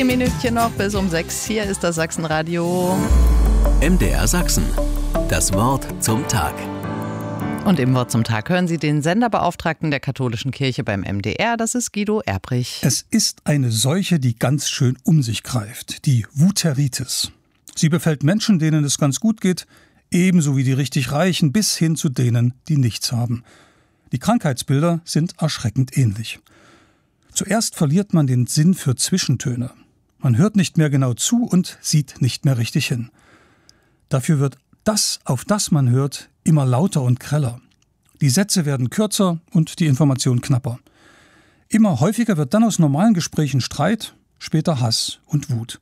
Ein Minütchen noch bis um 6. Hier ist das Sachsenradio. MDR Sachsen. Das Wort zum Tag. Und im Wort zum Tag hören Sie den Senderbeauftragten der katholischen Kirche beim MDR. Das ist Guido Erbrich. Es ist eine Seuche, die ganz schön um sich greift. Die Vuteritis. Sie befällt Menschen, denen es ganz gut geht, ebenso wie die richtig Reichen, bis hin zu denen, die nichts haben. Die Krankheitsbilder sind erschreckend ähnlich. Zuerst verliert man den Sinn für Zwischentöne. Man hört nicht mehr genau zu und sieht nicht mehr richtig hin. Dafür wird das, auf das man hört, immer lauter und greller. Die Sätze werden kürzer und die Information knapper. Immer häufiger wird dann aus normalen Gesprächen Streit, später Hass und Wut.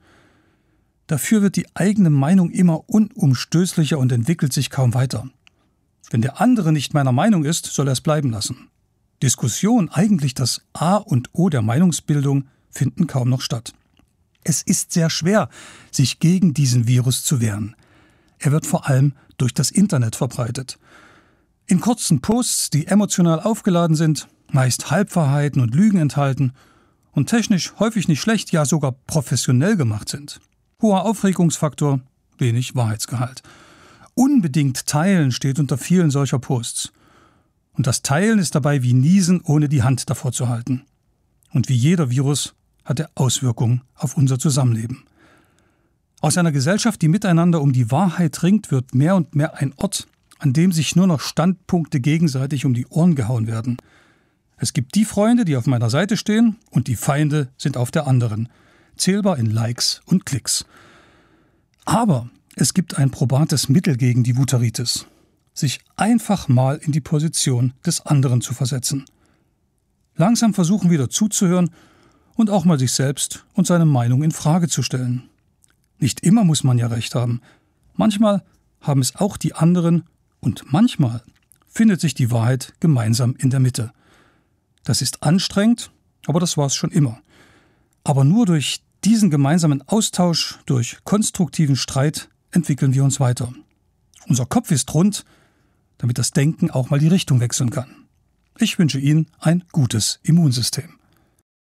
Dafür wird die eigene Meinung immer unumstößlicher und entwickelt sich kaum weiter. Wenn der andere nicht meiner Meinung ist, soll er es bleiben lassen. Diskussion, eigentlich das A und O der Meinungsbildung, finden kaum noch statt. Es ist sehr schwer, sich gegen diesen Virus zu wehren. Er wird vor allem durch das Internet verbreitet. In kurzen Posts, die emotional aufgeladen sind, meist Halbwahrheiten und Lügen enthalten und technisch häufig nicht schlecht, ja sogar professionell gemacht sind. Hoher Aufregungsfaktor, wenig Wahrheitsgehalt. Unbedingt teilen steht unter vielen solcher Posts. Und das Teilen ist dabei wie Niesen, ohne die Hand davor zu halten. Und wie jeder Virus hat er Auswirkungen auf unser Zusammenleben. Aus einer Gesellschaft, die miteinander um die Wahrheit ringt, wird mehr und mehr ein Ort, an dem sich nur noch Standpunkte gegenseitig um die Ohren gehauen werden. Es gibt die Freunde, die auf meiner Seite stehen, und die Feinde sind auf der anderen, zählbar in Likes und Klicks. Aber es gibt ein probates Mittel gegen die Vuteritis, sich einfach mal in die Position des anderen zu versetzen. Langsam versuchen wieder zuzuhören und auch mal sich selbst und seine Meinung in Frage zu stellen. Nicht immer muss man ja recht haben. Manchmal haben es auch die anderen und manchmal findet sich die Wahrheit gemeinsam in der Mitte. Das ist anstrengend, aber das war es schon immer. Aber nur durch diesen gemeinsamen Austausch, durch konstruktiven Streit entwickeln wir uns weiter. Unser Kopf ist rund, damit das Denken auch mal die Richtung wechseln kann. Ich wünsche Ihnen ein gutes Immunsystem.